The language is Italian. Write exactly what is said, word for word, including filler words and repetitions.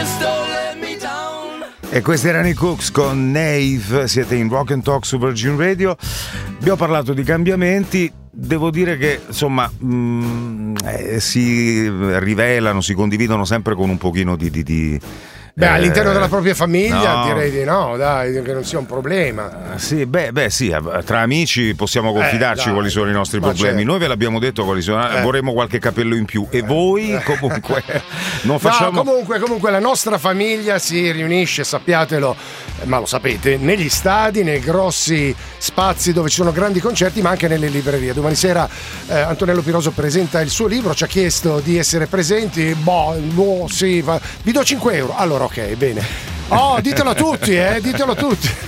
E questi erano i Cooks con Nave, siete in Rock and Talk su Virgin Radio. Abbiamo parlato di cambiamenti, devo dire che insomma mh, eh, si rivelano, si condividono sempre con un pochino di... di, di Beh, eh, all'interno della propria famiglia no. direi di no, dai, che non sia un problema. Sì, beh, beh, sì, tra amici possiamo confidarci Eh, dai, quali sono i nostri ma problemi. certo. Noi ve l'abbiamo detto quali sono, Eh. vorremmo qualche capello in più e voi comunque non facciamo. No, comunque, comunque la nostra famiglia si riunisce, sappiatelo, eh, ma lo sapete, negli stadi, nei grossi spazi dove ci sono grandi concerti, ma anche nelle librerie. Domani sera eh, Antonello Piroso presenta il suo libro, ci ha chiesto di essere presenti. Boh, boh sì, va. Vi do cinque euro. Allora, ok, bene. Oh, ditelo a tutti, eh, ditelo a tutti.